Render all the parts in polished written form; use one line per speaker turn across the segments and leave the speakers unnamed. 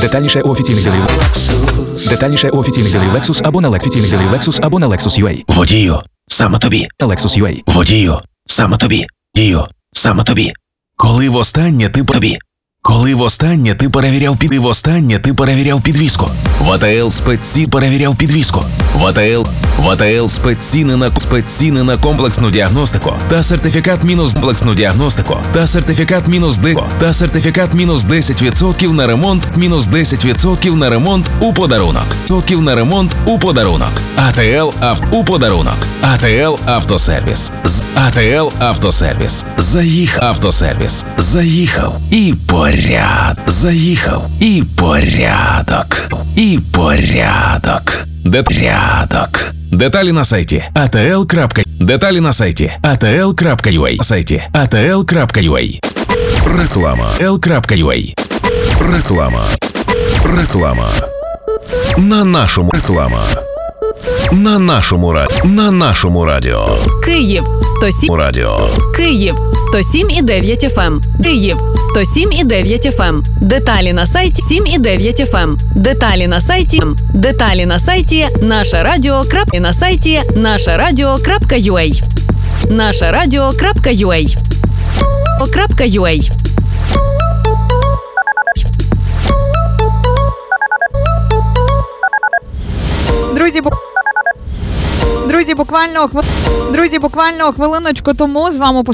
Детальніше у офіційних дилерів Lexus або на офіційних дилерів Lexus або на Lexus.ua.
Водію, саме тобі.
Lexus.ua.
Водію, саме тобі. Дію, саме тобі. Коли востаннє ти перевіряв підвіску? В АТЛ спецці перевіряв підвіску. В АТЛ спецціни на комплексну діагностику та сертифікат мінус комплексну діагностику та сертифікат мінус 10% на ремонт, мінус 10% на ремонт у подарунок. АТЛ у подарунок. АТЛ Автосервіс. АТЛ Автосервіс. Заїхав і порядок. Деталі на сайті atl.ua. Реклама. Реклама. На нашому радіо.
Київ 107
Радіо.
Київ 107,9 FM. Київ 107,9 FM. Деталі на сайті 7,9 FM. Деталі на сайті нашарадіо.ua. Нашарадіо.ua.
Друзі, буквально хвилиночку тому з вами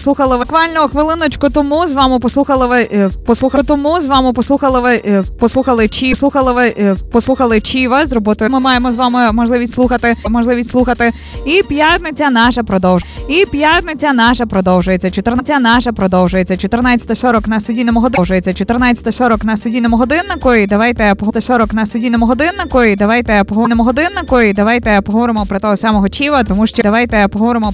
послухали Чіва з роботою. Ми маємо з вами можливість слухати. І п'ятниця наша продовжується. 14:40 на студійному годиннику. І давайте поговоримо про того самого Чіва, тому що